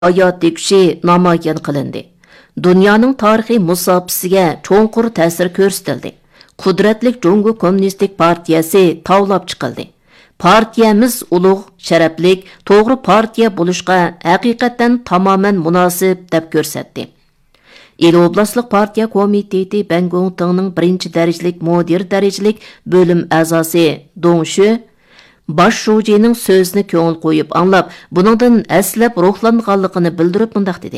hayotli kuchi namoyon qilindi. Dunyoning tarixiy musofasiga cho'nqur ta'sir ko'rsatildi. Qudratli Jungo Kommunistik partiyasi tavlab chiqildi. Partiyamiz ulug', sharaflik, to'g'ri partiya bo'lishga haqiqatan tamoman munosib deb ko'rsatdi. Il oblastlik partiya komiteti Bangongtingning 1-darajalik mudir darajalik bo'lim a'zosi Dongshu Baş Shujining so'zini ko'ngil qo'yib anglab, buningdan aslab ruhlanganligini bildirib mundaq dedi.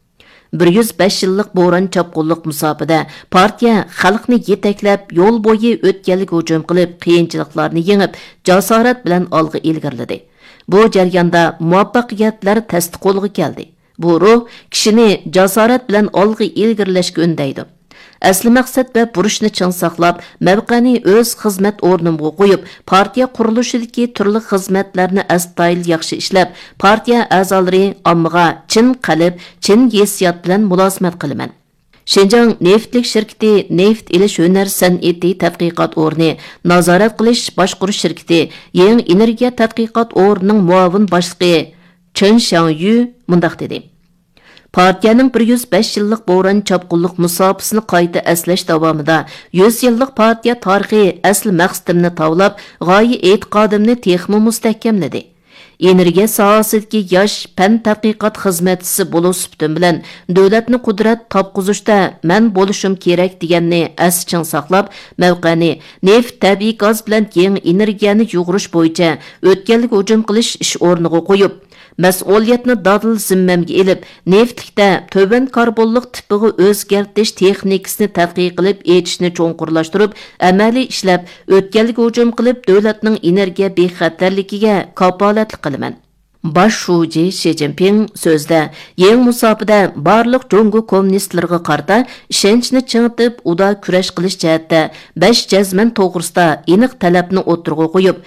105 yillik bo'ron chapqunlik musobada partiya xalqni yetaklab, yo'l bo'yi o'tganlik hujum qilib, qiyinchiliklarni yengib, jasorat bilan olg'a ilgariladi. Bu jarayonda muvaffaqiyatlar tasdiqolg'i keldi. Bu ruh kishini jasorat bilan olg'a ilgarilashga undaydi. Asli maqsad va burishni ching saqlab, mavqani o'z xizmat o'rnimga qo'yib, partiya qurilishidagi turli xizmatlarni astoydil yaxshi ishlab, partiya a'zolari ommaga chin qalb, chin hissiyot bilan mulozimat qilaman. Şinjan neftlik şirketi neft ilish hunar san'ati tadqiqot o'rni, nazorat qilish boshqarish shirkati, yangi energiya tadqiqot o'rnining muavin boshlig'i Chen Xiangyu mundaq dedi. Partiyaning 105 yillik bo'ron chapqunlik musobasini qayta aslash davomida 100 yillik partiya tarixi asl maqsadimni tavlab, g'oya e'tiqodimni texmi mustahkamladi. Energiya sohasidagi yosh fan tadqiqot xizmatchisi bo'lish suhbatim bilan davlatni qudrat topqizishda men bo'lishim kerak deganni aschiq saqlab, mavqani neft, tabiiy gaz bilan yangi energiyani yug'irish bo'yicha o'tganlik hujum qilish ish o'rniga qo'yib, mas'uliyatni dadil zimmamga elib, neftlikda to'ban karbonlik tipiga o'zgartirish texnikasini tadqiq qilib, etishni cho'nqurlashtirib, amaliy ishlab, o'tganlik hujum qilib, davlatning energiya bexatarligiga kapolatlik qilaman. Baş Shuji Xi Jinping so'zda yangi musobada barliq Jungo kommunistlarga qarta ishonchni chingitib, uda kurash qilish jihatda 5 jazman to'g'risida aniq talabni o'tirg'a qo'yib,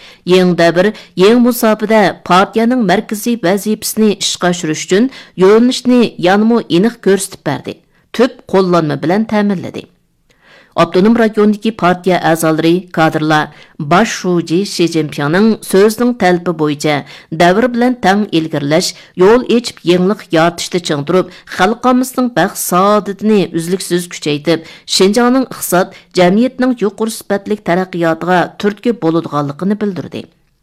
yangi musobada partiyaning markaziy vazifasini ishga oshirish uchun yo'nalishni yanmo aniq ko'rsatib berdi. Tüp qo'llanma bilan ta'minladi. Abdunum rayonidagi partiya a'zolari, kadrlar Baş Shuji Xi Jinpingning so'zining talbi bo'yicha davr bilan tang ilgirlash, yo'l ochib yangilik yaratishda ching turib, xalqimizning baxt saodatini uzluksiz kuchaytirib, Xinjiangning iqtisod, jamiyatning yuqori sifatli taraqqiyotiga turtki bo'ladiganligini bildirdi.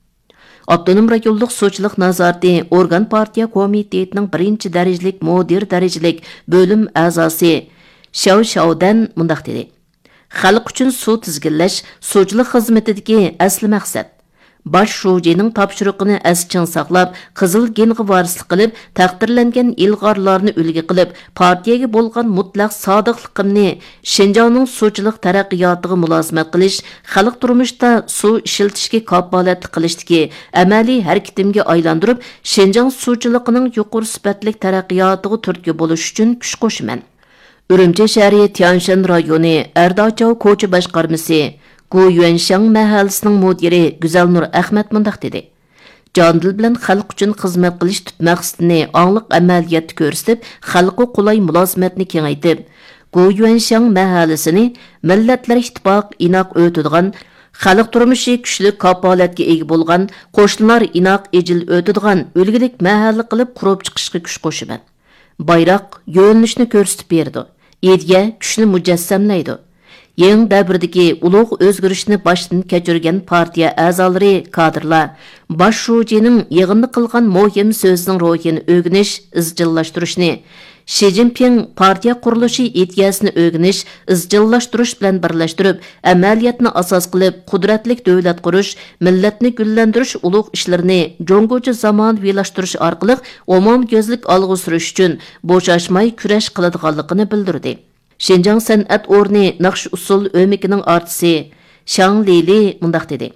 Abdunum rayonlik so'chilik nazorati organ partiya komitetining 1-darajalik mudir darajalik bo'lim a'zosi Xiao Xiaodan mundaq dedi. Xalq uchun suv tizginlash suvchilik xizmatidagi asli maqsad. Baş Shujining topshiriqini aschiq saqlab, qizil genga varislik qilib, taqdirlangan ilg'orlarni ulgi qilib, partiyaga bo'lgan mutlaq sodiqligimni Xinjiangning suvchilik taraqqiyotiga mulozimat qilish, xalq turmushida suv ishlatishga kapolatlik qilishdagi amaliy harakatimga aylantirib, Xinjiang suvchiligining yuqori sifatli taraqqiyotiga turtki bo'lish uchun kuch qo'shaman. Urumchi shahri Tianshan rayoni Erdachov ko'cha boshqarmasi Gu Yuanshang mahallasining mudiri Güzelnur Ahmad mundaq dedi. Jondil bilan xalq uchun xizmat qilish tut maqsadini angliq amaliyotda ko'rsatib, xalqqa qulay mulozimatni kengaytib, Gu Yuanshang mahallasini millatlar ittifoq inoq o'tadigan, xalq turmushi kuchli kapolatga ega bo'lgan, qo'shnilar inoq ejil o'tadigan o'lgilik mahalla qilib qurib chiqishga kuch qo'shaman. Bayroq yo'nalishni ko'rsatib berdi. Idea kuchni mujassamlaydi. Yangi davrdagi ulug' o'zgarishni boshdan kechirgan partiya a'zolari, kadrlar Baş Shujining yig'inni qilgan muhim so'zining ro'yini o'rganish, izchillashtirishni, Xi Jinping partiya qurilishi ideyasini o'rganish, izchillashtirish bilan birlashtirib, amaliyotni asos qilib, qudratli davlat qurish, millatni gullantirish ulug' ishlarini jongocha zamonaviylashtirish orqali umum ko'zlik olg'a surish uchun bo'shashmay kurash qiladiganligini bildirdi. Xinjiang san'at o'rni naqsh usul o'mikining artisi Shang Lili mundaq dedi.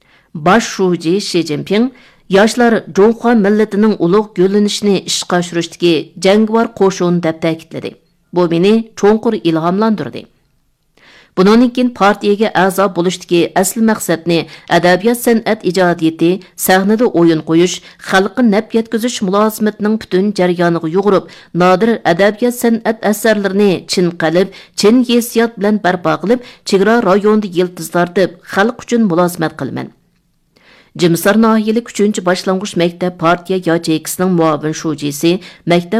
Baş Shuji Xi Jinping yoshlar Jonxuan millatining ulug' gullanishini ishga oshirishdagi jangovar qo'shin deb ta'kidladi. Bu meni cho'nqur ilhomlantirdi. Bundan keyin partiyaga a'zo bo'lishdagi asl maqsadni adabiyot san'at ijodiyati, sahnada o'yin qo'yish, xalqqa naf yetkazish mulozimatining butun jarayoniga yug'urib, nodir adabiyot san'at asarlarini chin qalb, chin hissiyot bilan barpo qilib, chegara rayonida yiltiz tortib, xalq uchun mulozimat qilaman. Jimisar nahiyalik 3-chi boshlang'ich maktab partiya yacheykasining muavin shujisi, maktab